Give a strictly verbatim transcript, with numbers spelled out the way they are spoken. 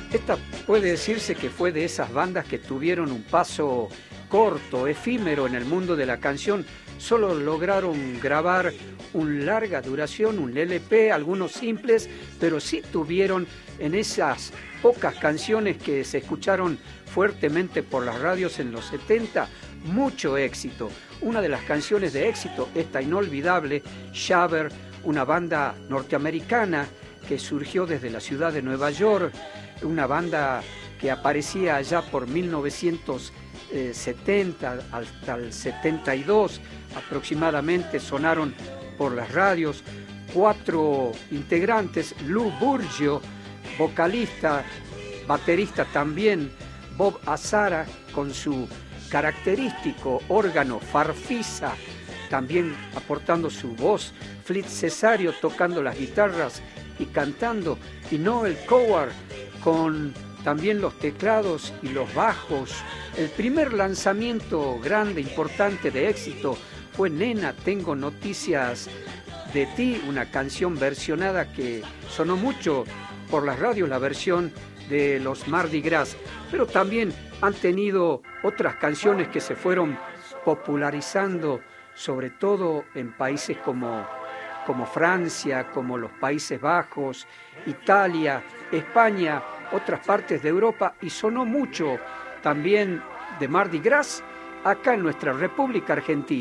Esta puede decirse que fue de esas bandas que tuvieron un paso corto, efímero en el mundo de la canción. Solo lograron grabar una larga duración, un L P, algunos simples, pero sí tuvieron en esas pocas canciones que se escucharon fuertemente por las radios en los setenta, mucho éxito. Una de las canciones de éxito, esta inolvidable, Shaver, una banda norteamericana que surgió desde la ciudad de Nueva York, una banda que aparecía allá por mil novecientos setenta hasta el setenta y dos aproximadamente, sonaron por las radios. Cuatro integrantes: Lou Burgio, vocalista, baterista también, Bob Azara con su característico órgano farfisa, también aportando su voz, Flit Cesario tocando las guitarras y cantando, y Noel Coward con también los teclados y los bajos. El primer lanzamiento grande, importante, de éxito fue Nena, tengo noticias de ti, una canción versionada que sonó mucho por las radios, la versión de los Mardi Gras, pero también han tenido otras canciones que se fueron popularizando, sobre todo en países como, como Francia, como los Países Bajos, Italia, España, otras partes de Europa, y sonó mucho también de Mardi Gras acá en nuestra República Argentina.